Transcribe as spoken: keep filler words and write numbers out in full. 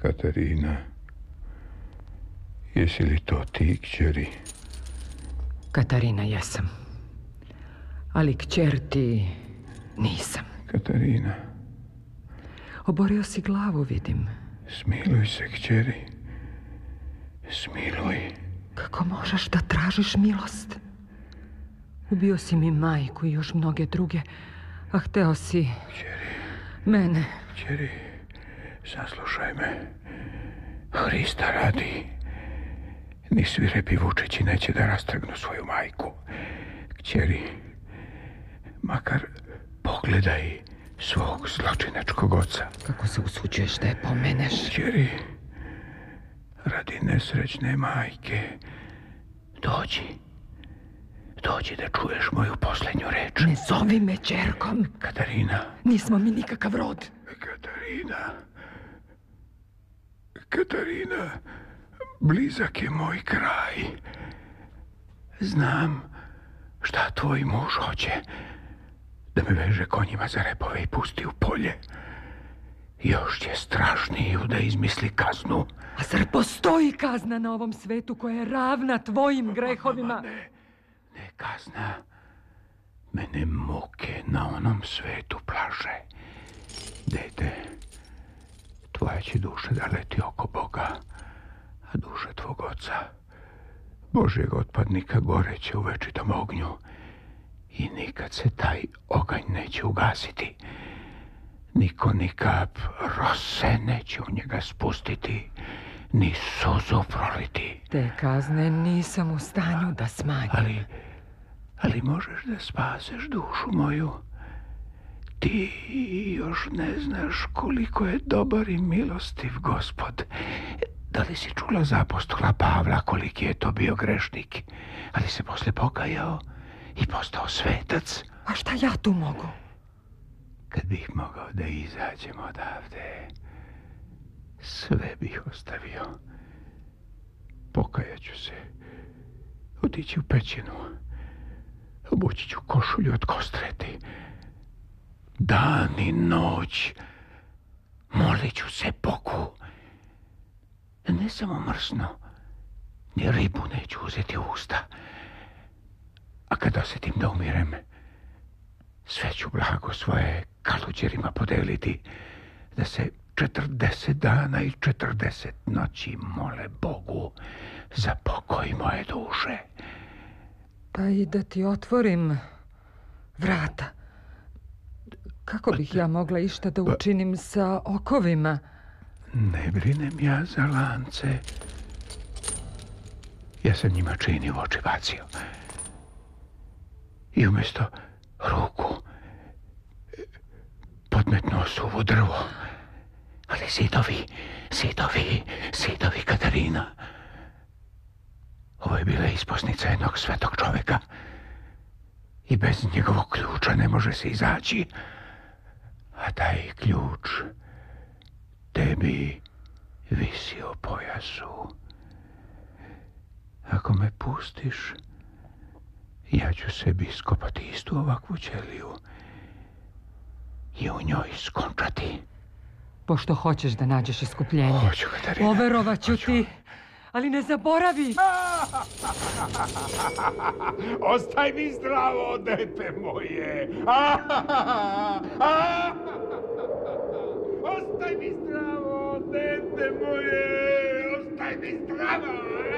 Katarina, jesi li to ti, kćeri? Katarina, jesam. Ali kćer ti nisam. Katarina. Oborio si glavu, vidim. Smiluj se, kćeri. Smiluj. Kako možeš da tražiš milost? Ubio si mi majku i još mnoge druge, a hteo si... Kćeri. Mene. Kćeri, saslušaj me. Hrista radi. Ni svirepi Vučići neće da rastrgnu svoju majku. Kćeri, makar pogledaj svog zločinačkog oca. Kako se usuđuješ da je pomeneš? Kćeri, radi nesrećne majke, dođi. Dođi da čuješ moju posljednju reč. Ne zovi me ćerkom. Katarina. Nismo mi nikakav rod. Katarina. Katarina, blizak je moj kraj. Znam šta tvoj muž hoće. Da me veže konjima za repove i pusti u polje. Još će strašniju da izmisli kaznu. A zar postoji kazna na ovom svetu koja je ravna tvojim grehovima? Ne, ne kazna. Mene muke na onom svetu plaše. Dete, tvoja će duša da leti oko Boga, a duša tvog oca, Božjeg otpadnika, goreće u večitom ognju. I nikad se taj oganj neće ugasiti. Niko ni kap rose neće u njega spustiti, ni suzu proliti. Te kazne nisam u stanju da smanjim. Ali, ali možeš da spaseš dušu moju. Ti još ne znaš koliko je dobar i milostiv Gospod. Da li si čula za apostola Pavla koliki je to bio grešnik, ali se posle pokajao i postao svetac? A šta ja tu mogu? Kad bih mogao da izađem odavde, sve bih ostavio. Pokajaću se, otići u pećinu, obući ću košulju od kostreti. Dan i noć molit ću se Bogu. Ne samo mrsno, ni ribu neću uzeti u usta. A kad osjetim da umirem, sve ću blago svoje kaluđerima podeliti, da se četrdeset dana i četrdeset noći mole Bogu za pokoj moje duše. Pa i da ti otvorim vrata. Kako bih ja mogla išta da učinim sa okovima? Ne brinem ja za lance. Ja sam njima čini u oči bacio. I umjesto ruku podmetnuo suvo drvo. Ali zidovi, zidovi, zidovi, Katarina. Ovo je bila isposnica jednog svetog čoveka. I bez njegovog ključa ne može se izaći. A taj ključ tebi visi o pojasu. Ako me pustiš, ja ću sebi iskopati istu ovakvu ćeliju i u njoj skončati. Pošto hoćeš da nađeš iskupljenje. Hoću, Katarina. Poverovat ću ti, ali ne zaboravi. Ostaj mi zdravo, dete moje. Ostaj mi zdravo, dete moje. Ostaj mi zdravo.